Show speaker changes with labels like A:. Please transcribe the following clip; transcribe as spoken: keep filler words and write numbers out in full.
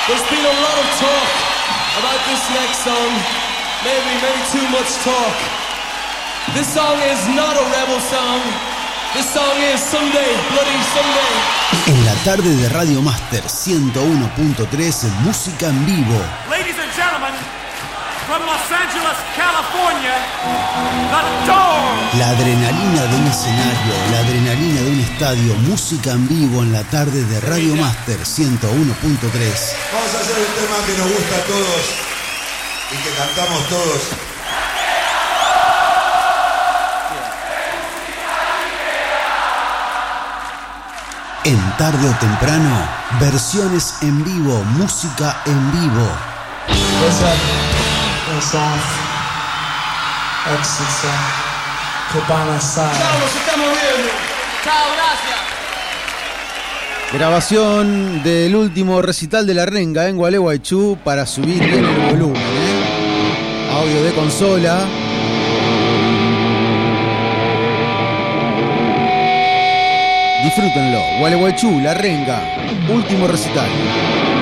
A: There's been a lot of talk about this next song. Maybe, maybe too much talk. This song is not a rebel song. This song is Someday, Bloody Someday.
B: En la tarde de Radio Master ciento uno punto tres, música en vivo.
C: Ladies and gentlemen, from Los Angeles, California, The Doors.
B: La adrenalina de un escenario, la adrenalina de un estadio, música en vivo en la tarde de Radio Master ciento uno punto tres.
D: Vamos a hacer un tema que nos gusta a todos y que cantamos todos.
B: En tarde o temprano, versiones en vivo, música en vivo.
E: What's up? It's off. Exit Cubana Side.
A: Chao, nos estamos viendo. Chao, gracias.
F: Grabación del último recital de La Renga en Gualeguaychú para subir bien el volumen, ¿eh? Audio de consola. Disfrútenlo. Gualeguaychú, La Renga, último recital.